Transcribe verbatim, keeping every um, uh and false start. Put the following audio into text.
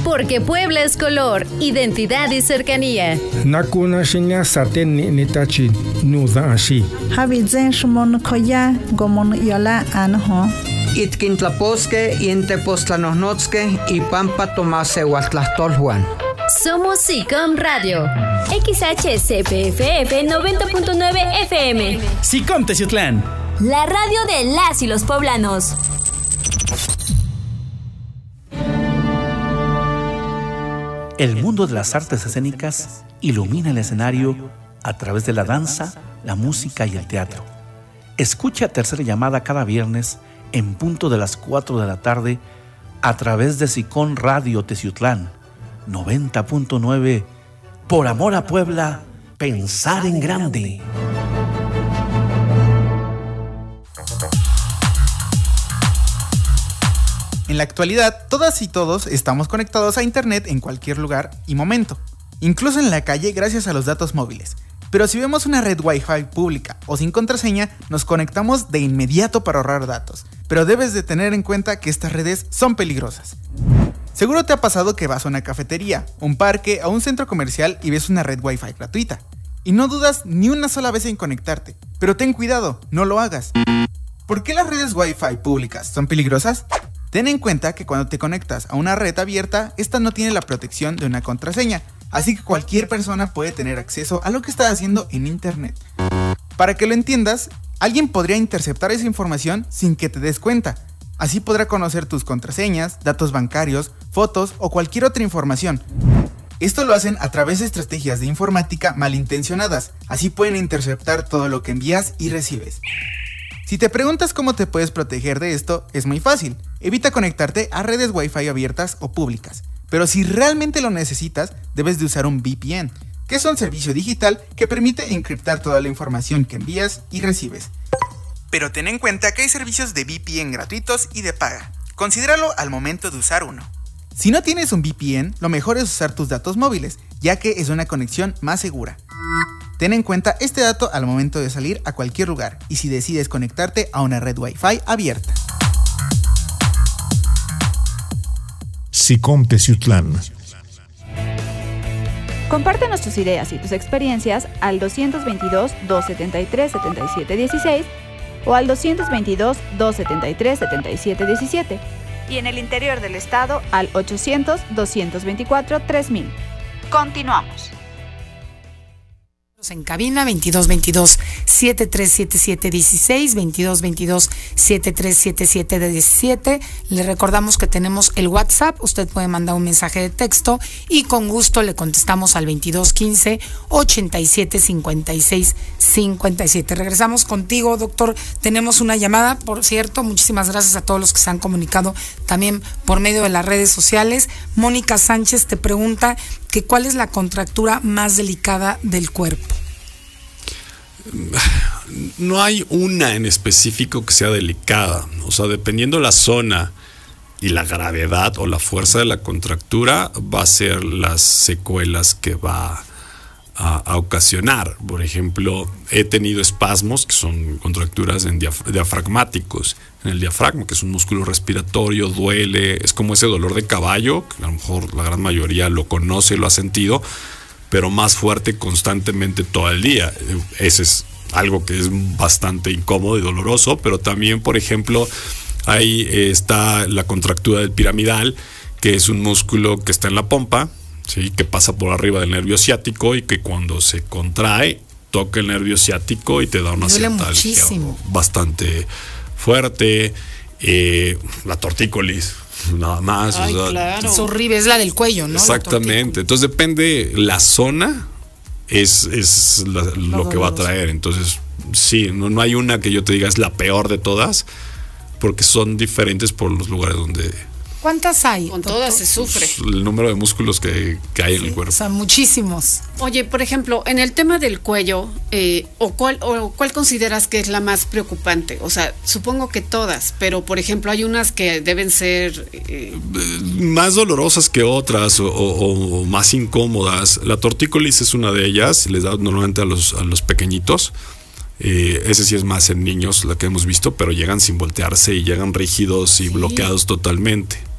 Porque Puebla es color, identidad y cercanía. Nakuna shinya saten ni nitachi nuza ashi. Habizen shmon koya gomon yola anho. Itkintlaposque, Intepostlanosnotzque y Pampa Tomase Huatlastolhuan. Somos SICOM Radio. X H C P F F noventa punto nueve F M. SICOM Teciutlán. La radio de las y los poblanos. El mundo de las artes escénicas ilumina el escenario a través de la danza, la música y el teatro. Escucha Tercera Llamada cada viernes en punto de las cuatro de la tarde a través de SICOM Radio Teciutlán noventa punto nueve. Por amor a Puebla, pensar en grande. En la actualidad, todas y todos estamos conectados a internet en cualquier lugar y momento, incluso en la calle gracias a los datos móviles. Pero si vemos una red Wi-Fi pública o sin contraseña, nos conectamos de inmediato para ahorrar datos. Pero debes de tener en cuenta que estas redes son peligrosas. Seguro te ha pasado que vas a una cafetería, un parque o un centro comercial y ves una red Wi-Fi gratuita. Y no dudas ni una sola vez en conectarte. Pero ten cuidado, no lo hagas. ¿Por qué las redes Wi-Fi públicas son peligrosas? Ten en cuenta que cuando te conectas a una red abierta, esta no tiene la protección de una contraseña, así que cualquier persona puede tener acceso a lo que estás haciendo en internet. Para que lo entiendas, alguien podría interceptar esa información sin que te des cuenta. Así podrá conocer tus contraseñas, datos bancarios, fotos o cualquier otra información. Esto lo hacen a través de estrategias de informática malintencionadas, así pueden interceptar todo lo que envías y recibes. Si te preguntas cómo te puedes proteger de esto, es muy fácil. Evita conectarte a redes Wi-Fi abiertas o públicas. Pero si realmente lo necesitas, debes de usar un V P N, que es un servicio digital que permite encriptar toda la información que envías y recibes. Pero ten en cuenta que hay servicios de V P N gratuitos y de paga. Considéralo al momento de usar uno. Si no tienes un V P N, lo mejor es usar tus datos móviles, ya que es una conexión más segura. Ten en cuenta este dato al momento de salir a cualquier lugar y si decides conectarte a una red Wi-Fi abierta. SICOM Teciutlán. Compártenos tus ideas y tus experiencias al doscientos veintidós, doscientos setenta y tres, setenta y siete dieciséis o al doscientos veintidós, doscientos setenta y tres, setenta y siete diecisiete y en el interior del estado al ochocientos, doscientos veinticuatro, tres mil. Continuamos. En cabina veintidós veintidós, setenta y tres setenta y siete dieciséis, veintidós veintidós, setenta y tres setenta y siete diecisiete. Le recordamos que tenemos el WhatsApp, usted puede mandar un mensaje de texto y con gusto le contestamos al veintidós quince, ochenta y siete cincuenta y seis cincuenta y siete. Regresamos contigo, doctor. Tenemos una llamada, por cierto, muchísimas gracias a todos los que se han comunicado también por medio de las redes sociales. Mónica Sánchez te pregunta que cuál es la contractura más delicada del cuerpo. No hay una en específico que sea delicada, o sea, dependiendo la zona y la gravedad o la fuerza de la contractura va a ser las secuelas que va a, a ocasionar. Por ejemplo, he tenido espasmos que son contracturas en diaf- diafragmáticos, en el diafragma, que es un músculo respiratorio, duele, es como ese dolor de caballo, que a lo mejor la gran mayoría lo conoce, lo ha sentido, pero más fuerte constantemente todo el día. Ese es algo que es bastante incómodo y doloroso, pero también, por ejemplo, ahí está la contractura del piramidal, que es un músculo que está en la pompa, ¿sí?, que pasa por arriba del nervio ciático y que cuando se contrae, toca el nervio ciático y te da una ciatalgia bastante fuerte. Eh, la tortícolis, nada más. Ay, o sea, claro. Es horrible, es la del cuello, ¿no? Exactamente. Entonces depende la zona, es, es la, lo que va a traer. Entonces, sí, no, no hay una que yo te diga es la peor de todas, porque son diferentes por los lugares donde... ¿Cuántas hay? Con todas se sufre. El número de músculos que, que hay sí, en el cuerpo. O sea, muchísimos. Oye, por ejemplo, en el tema del cuello, eh, ¿o cuál, o cuál consideras que es la más preocupante? O sea, supongo que todas, pero por ejemplo hay unas que deben ser... Eh... más dolorosas que otras o, o, o más incómodas. La tortícolis es una de ellas, les da normalmente a los, a los pequeñitos. Eh, ese sí es más en niños, la que hemos visto, pero llegan sin voltearse y llegan rígidos y sí. bloqueados totalmente.